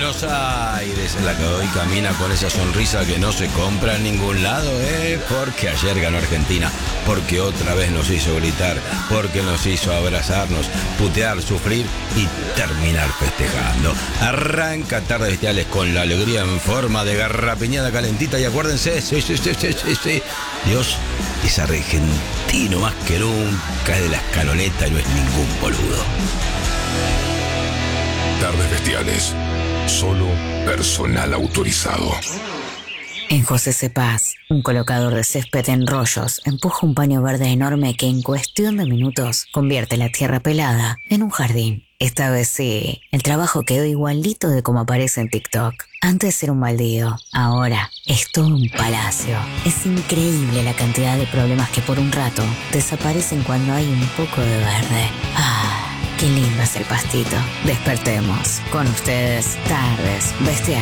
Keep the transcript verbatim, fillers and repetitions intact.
Buenos Aires, la que hoy camina con esa sonrisa que no se compra en ningún lado, ¿eh? Porque ayer ganó Argentina, porque otra vez nos hizo gritar, porque nos hizo abrazarnos, putear, sufrir y terminar festejando. Arranca Tardes Bestiales con la alegría en forma de garrapiñada calentita y acuérdense, sí, sí, sí, sí, sí, sí, Dios es argentino más que nunca, es de la escaloneta y no es ningún boludo. Tardes Bestiales, solo personal autorizado. En José Cepaz, un colocador de césped en rollos empuja un paño verde enorme que en cuestión de minutos convierte la tierra pelada en un jardín. Esta vez sí, el trabajo quedó igualito de como aparece en TikTok. Antes era un baldío, ahora es todo un palacio. Es increíble la cantidad de problemas que por un rato desaparecen cuando hay un poco de verde. Ah, qué lindo es el pastito. Despertemos. Con ustedes, Tardes Bestiales.